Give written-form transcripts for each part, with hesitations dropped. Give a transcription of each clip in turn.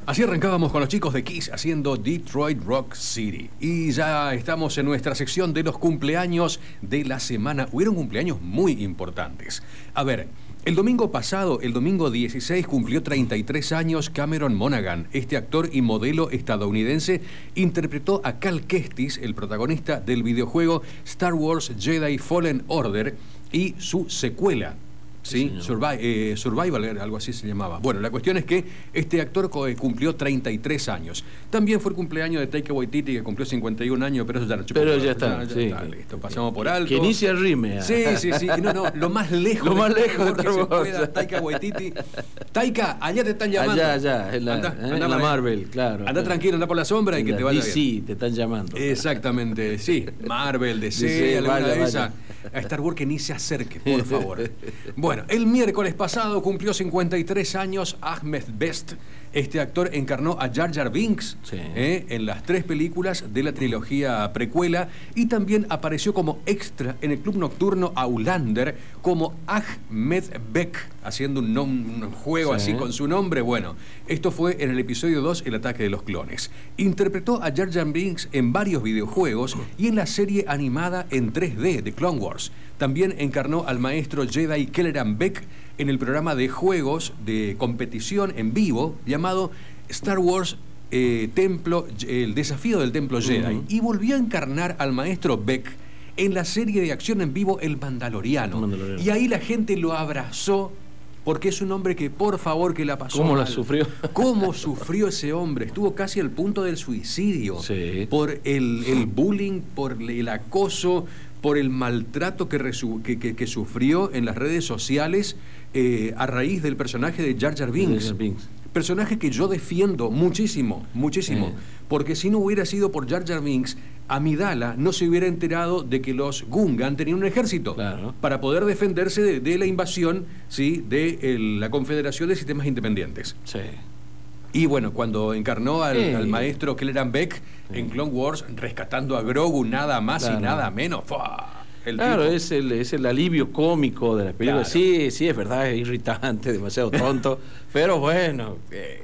Así arrancábamos con los chicos de Kiss haciendo Detroit Rock City. Y ya estamos en nuestra sección de los cumpleaños de la semana. Hubieron cumpleaños muy importantes. A ver, el domingo pasado, el domingo 16, cumplió 33 años Cameron Monaghan. Este actor y modelo estadounidense interpretó a Cal Kestis, el protagonista del videojuego Star Wars Jedi Fallen Order y su secuela. Sí, Survival, algo así se llamaba. Bueno, la cuestión es que este actor cumplió 33 años. También fue el cumpleaños de Taika Waititi, que cumplió 51 años, pero eso ya no chupó. Pero ya está, ya sí. está, listo, pasamos por alto. Que inicia el rime. Sí. No, lo más lejos. Lo más lejos que se pueda, Taika Waititi. Taika, allá te están llamando. Allá, en la Marvel, claro. Anda tranquilo, anda por la sombra y que te vaya DC, bien. te están llamando. Exactamente, sí. Marvel, DC, alguna de esas. A Star Wars que ni se acerque, por favor. Bueno, el miércoles pasado cumplió 53 años Ahmed Best. Este actor encarnó a Jar Jar Binks en las 3 películas de la trilogía precuela y también apareció como extra en el club nocturno Outlander como Ahmed Beck, haciendo un juego así con su nombre. Bueno, esto fue en el episodio 2, El ataque de los clones. Interpretó a Jar Jar Binks en varios videojuegos y en la serie animada en 3D de Clone Wars. También encarnó al maestro Jedi Kelleran Beck en el programa de juegos de competición en vivo llamado Star Wars el desafío del Templo Jedi. Y volvió a encarnar al maestro Beck en la serie de acción en vivo El Mandaloriano. Y ahí la gente lo abrazó porque es un hombre que, por favor, que la pasó. ¿Cómo mal. la sufrió? ¿Cómo sufrió ese hombre? Estuvo casi al punto del suicidio por el bullying, por el acoso, por el maltrato que sufrió en las redes sociales a raíz del personaje de Jar Jar Binks. Personaje que yo defiendo muchísimo, porque si no hubiera sido por Jar Jar Binks, Amidala no se hubiera enterado de que los Gungan tenían un ejército para poder defenderse de la invasión, ¿sí?, de la Confederación de Sistemas Independientes. Sí. Y bueno, cuando encarnó al maestro Kelleran Beck en Clone Wars, rescatando a Grogu nada más y nada menos. Es el alivio cómico de la película. Claro. Sí, es verdad, es irritante, demasiado tonto, pero bueno,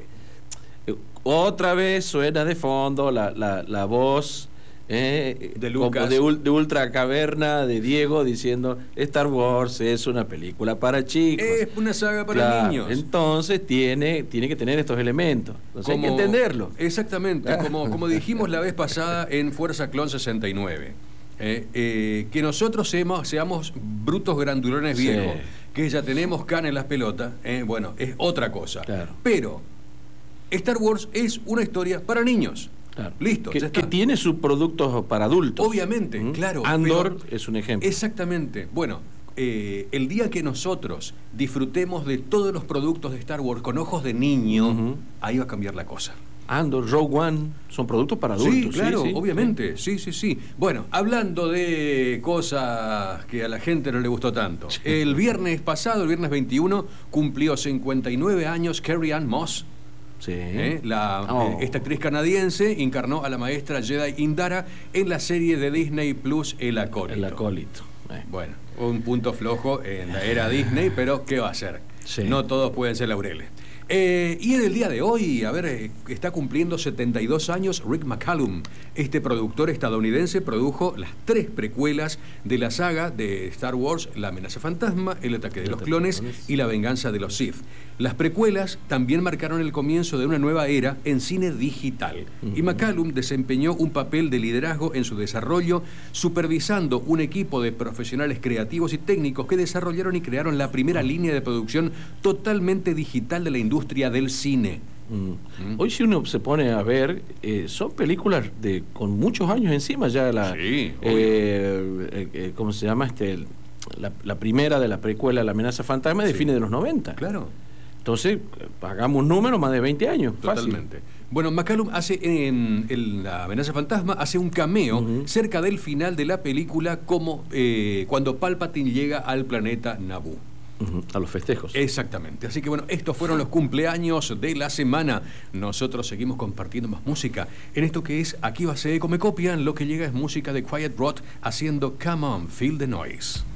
otra vez suena de fondo la voz de Lucas, de Ultra Caverna, de Diego, diciendo Star Wars es una película para chicos. Es una saga para niños. Entonces tiene que tener estos elementos. Entonces hay que entenderlo. Exactamente, como dijimos la vez pasada en Fuerza Clon 69. Que nosotros seamos brutos grandulones viejos, que ya tenemos cana en las pelotas, bueno, es otra cosa. Claro. Pero Star Wars es una historia para niños. Claro. Listo. Que tiene sus productos para adultos. Obviamente, claro. Andor es un ejemplo. Exactamente. Bueno, el día que nosotros disfrutemos de todos los productos de Star Wars con ojos de niño, ahí va a cambiar la cosa. Andor, Rogue One, son productos para adultos. Sí, claro, obviamente. Sí. Bueno, hablando de cosas que a la gente no le gustó tanto. El viernes pasado, el viernes 21, cumplió 59 años Carrie Ann Moss. Esta actriz canadiense encarnó a la maestra Jedi Indara en la serie de Disney Plus El Acólito. El Acólito. Bueno, un punto flojo en la era Disney, pero ¿qué va a ser? No todos pueden ser laureles. Y en el día de hoy, está cumpliendo 72 años Rick McCallum. Este productor estadounidense produjo las 3 precuelas de la saga de Star Wars: La amenaza fantasma, El ataque de los clones y La venganza de los Sith. Las precuelas también marcaron el comienzo de una nueva era en cine digital. Y McCallum desempeñó un papel de liderazgo en su desarrollo, supervisando un equipo de profesionales creativos y técnicos que desarrollaron y crearon la primera línea de producción totalmente digital de la industria del cine. Hoy, si uno se pone a ver, son películas con muchos años encima ya. ¿Cómo se llama? La primera de la precuela, La amenaza fantasma, de fines de los 90. Claro. Entonces, hagamos números, más de 20 años. Totalmente. Fácil. Bueno, McCallum hace en La amenaza fantasma, hace un cameo cerca del final de la película, como cuando Palpatine llega al planeta Naboo. A los festejos. Exactamente. Así que bueno, estos fueron los cumpleaños de la semana. Nosotros seguimos compartiendo más música en esto que es Aquí va a ser Eco Me Copian. Lo que llega es música de Quiet Rot haciendo Come On, Feel the Noise.